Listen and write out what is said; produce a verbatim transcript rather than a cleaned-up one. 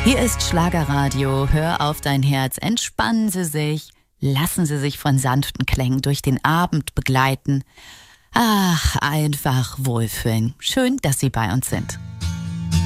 Hier ist Schlagerradio. Hör auf dein Herz. Entspannen Sie sich. Lassen Sie sich von sanften Klängen durch den Abend begleiten. Ach, einfach wohlfühlen. Schön, dass Sie bei uns sind.